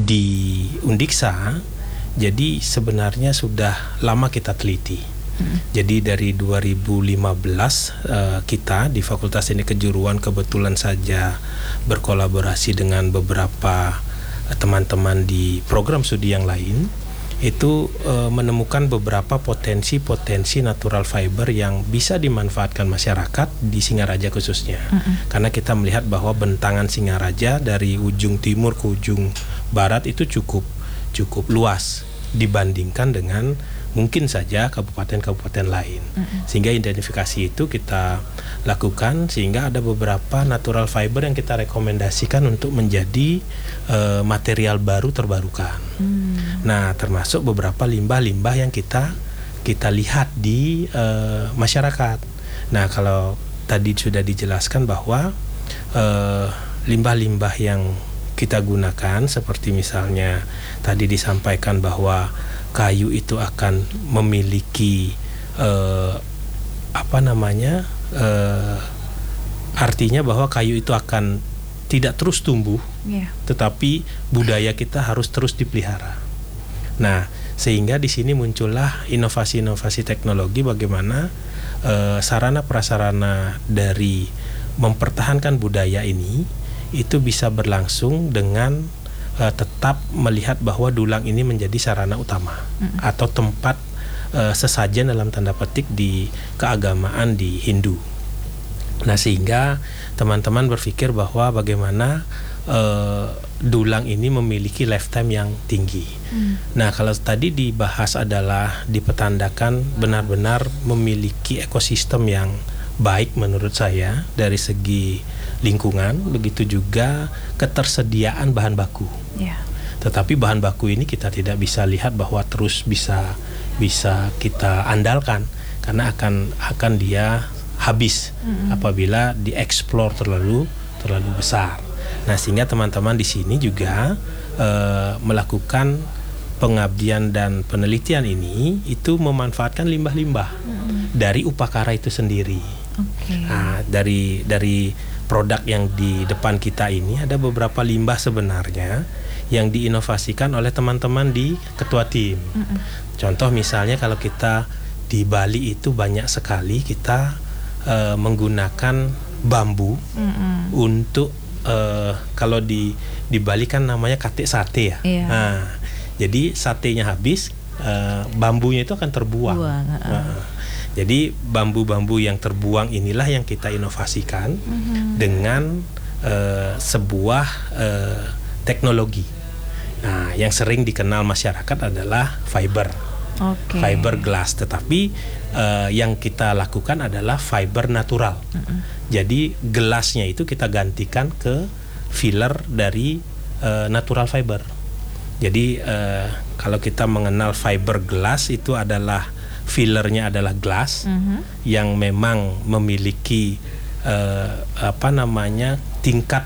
di Undiksa, jadi sebenarnya sudah lama kita teliti. Jadi dari 2015 kita di Fakultas Teknik Kejuruan kebetulan saja berkolaborasi dengan beberapa teman-teman di program studi yang lain, itu menemukan beberapa potensi natural fiber yang bisa dimanfaatkan masyarakat di Singaraja khususnya. Karena kita melihat bahwa bentangan Singaraja dari ujung timur ke ujung barat itu cukup luas dibandingkan dengan mungkin saja kabupaten-kabupaten lain. Sehingga identifikasi itu kita lakukan, sehingga ada beberapa natural fiber yang kita rekomendasikan untuk menjadi material baru terbarukan. Nah, termasuk beberapa limbah-limbah yang kita lihat di masyarakat. Nah, kalau tadi sudah dijelaskan bahwa limbah-limbah yang kita gunakan seperti misalnya tadi disampaikan bahwa kayu itu akan memiliki artinya bahwa kayu itu akan tidak terus tumbuh, tetapi budaya kita harus terus dipelihara. Nah, sehingga di sini muncullah inovasi-inovasi teknologi bagaimana sarana prasarana dari mempertahankan budaya ini itu bisa berlangsung dengan tetap melihat bahwa dulang ini menjadi sarana utama atau tempat sesajen dalam tanda petik di keagamaan di Hindu. Nah, sehingga teman-teman berpikir bahwa bagaimana dulang ini memiliki lifetime yang tinggi. Nah, kalau tadi dibahas adalah dipetandakan benar-benar memiliki ekosistem yang baik menurut saya dari segi lingkungan, begitu juga ketersediaan bahan baku. Tetapi bahan baku ini kita tidak bisa lihat bahwa terus bisa kita andalkan, karena akan dia habis apabila dieksplor terlalu besar. Nah, sehingga teman-teman di sini juga melakukan pengabdian dan penelitian ini itu memanfaatkan limbah-limbah dari upakara itu sendiri. Nah, dari produk yang di depan kita ini ada beberapa limbah sebenarnya yang diinovasikan oleh teman-teman di ketua tim. Contoh misalnya kalau kita di Bali itu banyak sekali kita menggunakan bambu untuk kalau di Bali kan namanya katik sate ya. Nah, jadi satenya habis, bambunya itu akan terbuang. Jadi bambu-bambu yang terbuang inilah yang kita inovasikan dengan sebuah teknologi. Nah, yang sering dikenal masyarakat adalah fiber glass. Tetapi yang kita lakukan adalah fiber natural. Jadi gelasnya itu kita gantikan ke filler dari natural fiber. Jadi kalau kita mengenal fiber glass itu adalah fillernya adalah glass yang memang memiliki tingkat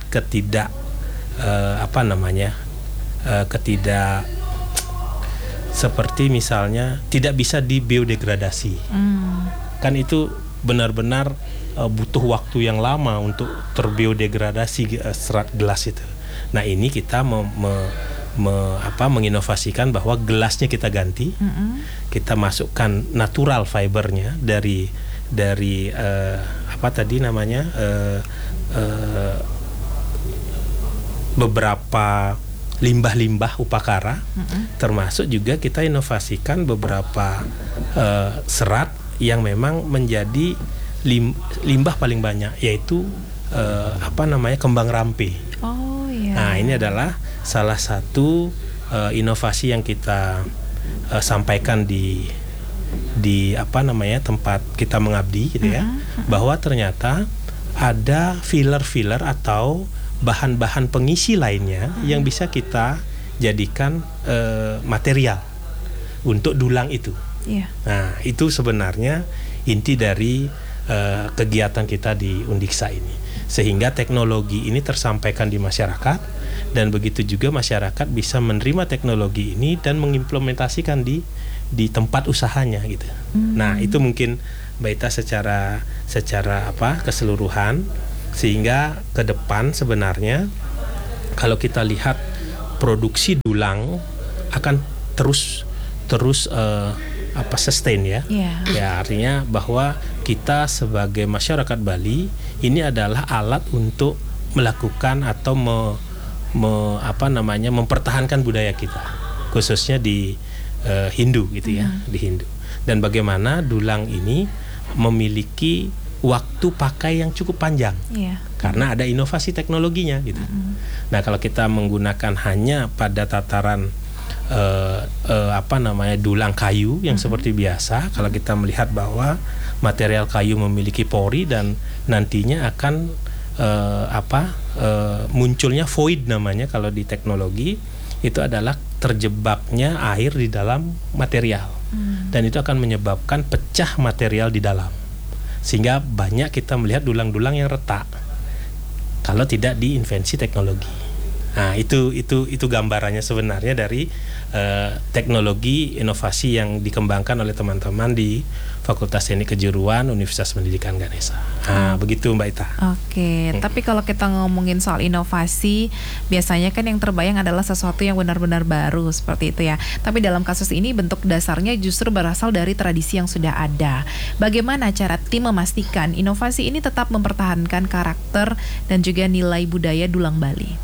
ketidak seperti misalnya tidak bisa dibiodegradasi. Kan itu benar-benar butuh waktu yang lama untuk terbiodegradasi serat gelas itu. Nah, ini kita menginovasikan bahwa gelasnya kita ganti, kita masukkan natural fibernya dari beberapa limbah-limbah upakara, termasuk juga kita inovasikan beberapa serat yang memang menjadi limbah paling banyak, yaitu kembang rampe. Nah, ini adalah salah satu inovasi yang kita sampaikan di tempat kita mengabdi gitu ya, bahwa ternyata ada filler atau bahan-bahan pengisi lainnya yang bisa kita jadikan material untuk dulang itu. Nah, itu sebenarnya inti dari kegiatan kita di Undiksa ini, sehingga teknologi ini tersampaikan di masyarakat, dan begitu juga masyarakat bisa menerima teknologi ini dan mengimplementasikan di tempat usahanya gitu. Nah, itu mungkin Mbak Ita secara keseluruhan, sehingga ke depan sebenarnya kalau kita lihat produksi dulang akan terus sustain ya. Ya, artinya bahwa kita sebagai masyarakat Bali ini adalah alat untuk melakukan atau mempertahankan budaya kita, khususnya di Hindu gitu ya, di Hindu. Dan bagaimana dulang ini memiliki waktu pakai yang cukup panjang, karena ada inovasi teknologinya gitu. Nah, kalau kita menggunakan hanya pada tataran dulang kayu yang seperti biasa, kalau kita melihat bahwa material kayu memiliki pori dan nantinya akan munculnya void namanya kalau di teknologi, itu adalah terjebaknya air di dalam material, dan itu akan menyebabkan pecah material di dalam, sehingga banyak kita melihat dulang-dulang yang retak kalau tidak diinvensi teknologi. Nah, itu gambarannya sebenarnya dari teknologi inovasi yang dikembangkan oleh teman-teman di Fakultas Teknik Kejuruan Universitas Pendidikan Ganesha. Nah, begitu Mbak Ita. Oke, tapi kalau kita ngomongin soal inovasi, biasanya kan yang terbayang adalah sesuatu yang benar-benar baru seperti itu ya. Tapi dalam kasus ini bentuk dasarnya justru berasal dari tradisi yang sudah ada. Bagaimana cara tim memastikan inovasi ini tetap mempertahankan karakter dan juga nilai budaya dulang Bali?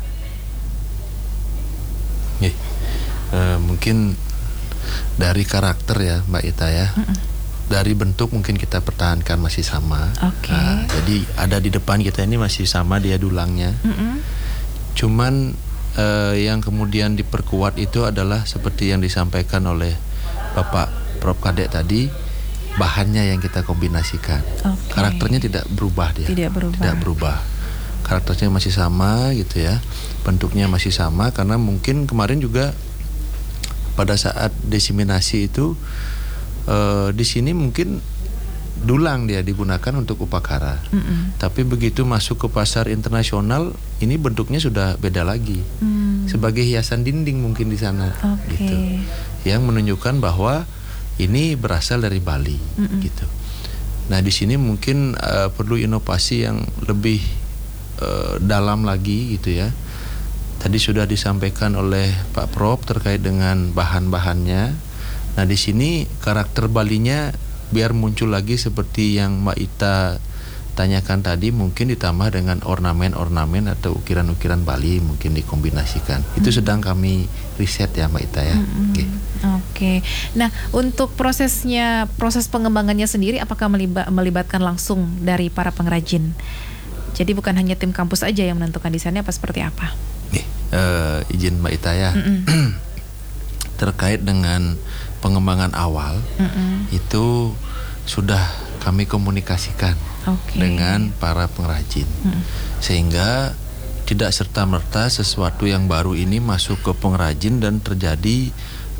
Mungkin dari karakter ya Mbak Ita ya. Dari bentuk mungkin kita pertahankan masih sama. Jadi ada di depan kita ini masih sama dia dulangnya. Cuman yang kemudian diperkuat itu adalah seperti yang disampaikan oleh Bapak Prof Kadek tadi, bahannya yang kita kombinasikan. Karakternya tidak berubah dia. Tidak berubah. Karakternya masih sama gitu ya. Bentuknya masih sama, karena mungkin kemarin juga pada saat diseminasi itu di sini mungkin dulang dia digunakan untuk upakara. Tapi begitu masuk ke pasar internasional, ini bentuknya sudah beda lagi. Sebagai hiasan dinding mungkin di sana gitu. Yang menunjukkan bahwa ini berasal dari Bali gitu. Nah, di sini mungkin perlu inovasi yang lebih dalam lagi gitu ya. Tadi sudah disampaikan oleh Pak Prof terkait dengan bahan-bahannya. Nah, di sini karakter Balinya biar muncul lagi seperti yang Mbak Ita tanyakan tadi, mungkin ditambah dengan ornamen-ornamen atau ukiran-ukiran Bali mungkin dikombinasikan. Itu sedang kami riset ya Mbak Ita ya. Oke. Nah, untuk proses pengembangannya sendiri apakah melibatkan langsung dari para pengrajin? Jadi bukan hanya tim kampus aja yang menentukan desainnya, apa seperti apa? Izin Mbak Ita ya. Terkait dengan pengembangan awal itu sudah kami komunikasikan dengan para pengrajin, sehingga tidak serta-merta sesuatu yang baru ini masuk ke pengrajin dan terjadi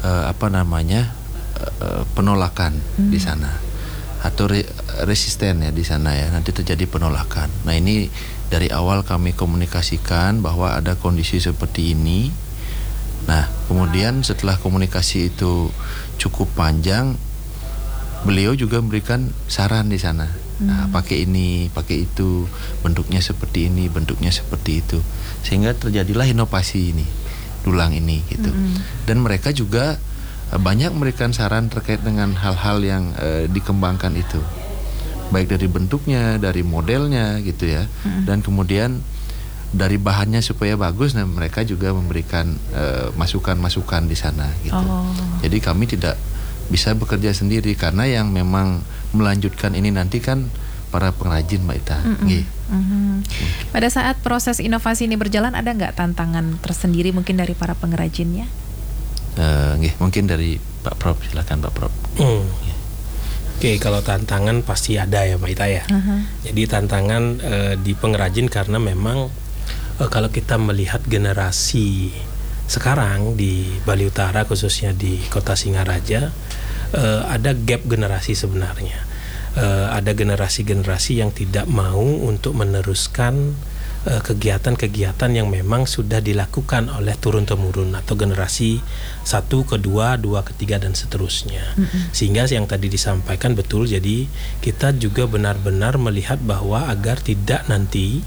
penolakan di sana atau resisten ya di sana ya, nanti terjadi penolakan. Nah, ini dari awal kami komunikasikan bahwa ada kondisi seperti ini. Nah, kemudian setelah komunikasi itu cukup panjang, beliau juga memberikan saran di sana. Nah, pakai ini, pakai itu, bentuknya seperti ini, bentuknya seperti itu, sehingga terjadilah inovasi ini, dulang ini gitu. Dan mereka juga banyak memberikan saran terkait dengan hal-hal yang dikembangkan itu, baik dari bentuknya, dari modelnya gitu ya, dan kemudian dari bahannya supaya bagus. Nah, mereka juga memberikan masukan-masukan di sana gitu. Jadi kami tidak bisa bekerja sendiri, karena yang memang melanjutkan ini nanti kan para pengrajin Mbak Ita. Pada saat proses inovasi ini berjalan, ada nggak tantangan tersendiri mungkin dari para pengrajinnya? Mungkin dari Pak Prof, silakan Pak Prof. Oke, kalau tantangan pasti ada ya Mbak Ita ya. Jadi tantangan di pengrajin karena memang kalau kita melihat generasi sekarang di Bali Utara, khususnya di Kota Singaraja, ada gap generasi sebenarnya. Ada generasi-generasi yang tidak mau untuk meneruskan kegiatan-kegiatan yang memang sudah dilakukan oleh turun-temurun atau generasi 1, kedua, 2, ketiga dan seterusnya. Sehingga yang tadi disampaikan betul, jadi kita juga benar-benar melihat bahwa agar tidak nanti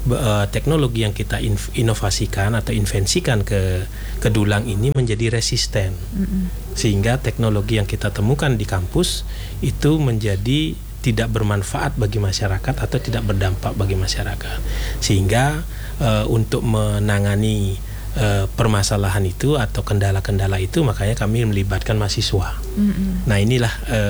teknologi yang kita inovasikan atau invensikan ke dulang ini menjadi resisten, sehingga teknologi yang kita temukan di kampus itu menjadi tidak bermanfaat bagi masyarakat atau tidak berdampak bagi masyarakat, sehingga untuk menangani permasalahan itu atau kendala-kendala itu, makanya kami melibatkan mahasiswa. Nah, inilah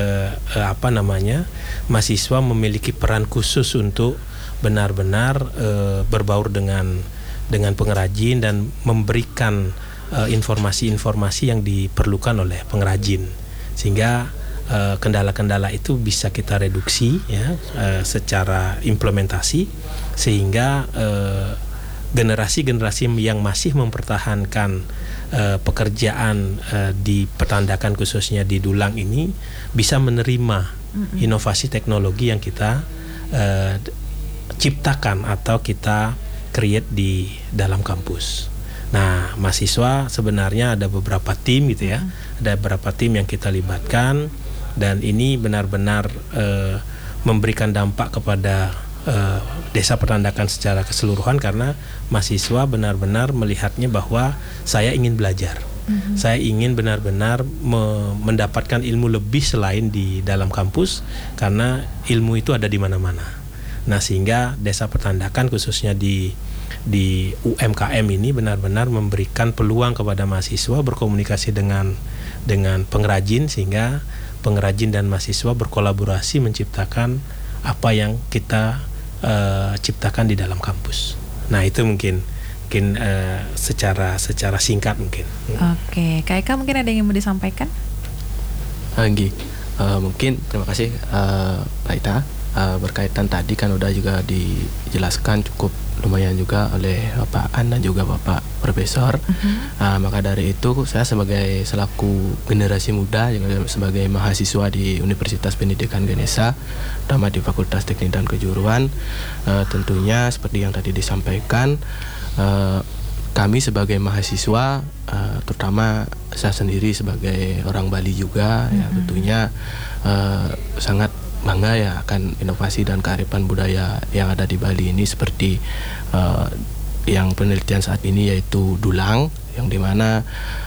mahasiswa memiliki peran khusus untuk benar-benar berbaur dengan pengrajin dan memberikan informasi-informasi yang diperlukan oleh pengrajin, sehingga kendala-kendala itu bisa kita reduksi ya secara implementasi, sehingga generasi-generasi yang masih mempertahankan pekerjaan di petandakan khususnya di dulang ini bisa menerima inovasi teknologi yang kita ciptakan atau kita create di dalam kampus. Nah, mahasiswa sebenarnya ada beberapa tim gitu ya, ada beberapa tim yang kita libatkan, dan ini benar-benar memberikan dampak kepada desa petandakan secara keseluruhan, karena mahasiswa benar-benar melihatnya bahwa saya ingin belajar, saya ingin benar-benar mendapatkan ilmu lebih selain di dalam kampus, karena ilmu itu ada di mana-mana. Nah, sehingga desa petandakan khususnya di UMKM ini benar-benar memberikan peluang kepada mahasiswa berkomunikasi dengan pengrajin, sehingga pengrajin dan mahasiswa berkolaborasi menciptakan apa yang kita ciptakan di dalam kampus. Nah, itu mungkin secara singkat mungkin. Oke, Kak Eka mungkin ada yang mau disampaikan? Mungkin terima kasih Pak Ita. Berkaitan tadi kan udah juga dijelaskan cukup lumayan juga oleh Bapak An dan juga Bapak Profesor. Maka dari itu saya sebagai selaku generasi muda, juga sebagai mahasiswa di Universitas Pendidikan Ganesha, terutama di Fakultas Teknik dan Kejuruan, tentunya seperti yang tadi disampaikan, kami sebagai mahasiswa, terutama saya sendiri sebagai orang Bali juga, ya tentunya sangat bangga ya akan inovasi dan kearifan budaya yang ada di Bali ini, seperti yang penelitian saat ini yaitu dulang, yang dimana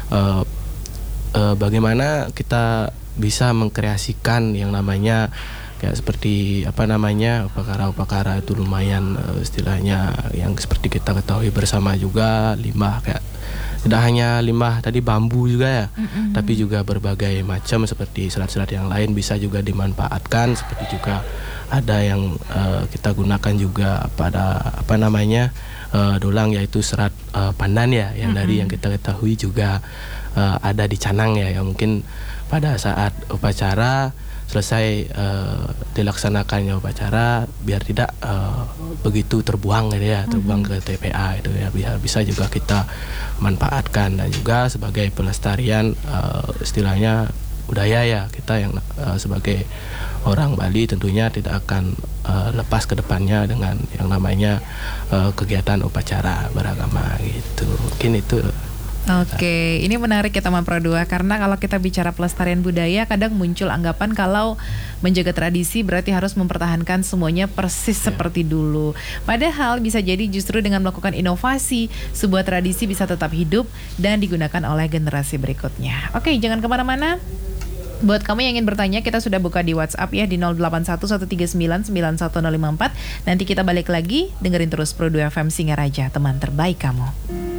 bagaimana kita bisa mengkreasikan yang namanya kayak seperti upakara itu lumayan istilahnya yang seperti kita ketahui bersama juga, limbah kayak tidak hanya limbah tadi bambu juga ya, tapi juga berbagai macam seperti serat-serat yang lain bisa juga dimanfaatkan, seperti juga ada yang kita gunakan juga pada dulang, yaitu serat pandan ya, yang dari yang kita ketahui juga ada di canang ya, yang mungkin pada saat upacara selesai dilaksanakannya upacara biar tidak begitu terbuang gitu ya, terbuang ke TPA itu ya, bisa juga kita manfaatkan, dan juga sebagai pelestarian istilahnya budaya ya, kita yang sebagai orang Bali tentunya tidak akan lepas ke depannya dengan yang namanya kegiatan upacara beragama gitu. Mungkin itu. Oke, ini menarik ya teman Pro 2, karena kalau kita bicara pelestarian budaya kadang muncul anggapan kalau menjaga tradisi berarti harus mempertahankan semuanya persis seperti dulu. Padahal bisa jadi justru dengan melakukan inovasi, sebuah tradisi bisa tetap hidup dan digunakan oleh generasi berikutnya. Oke, jangan kemana-mana. Buat kamu yang ingin bertanya, kita sudah buka di WhatsApp ya di 0811399154. Nanti kita balik lagi, dengerin terus Pro 2 FM Singaraja, teman terbaik kamu.